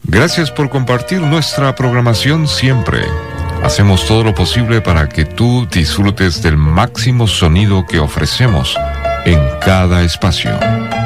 Gracias por compartir nuestra programación siempre. Hacemos todo lo posible para que tú disfrutes del máximo sonido que ofrecemos en cada espacio.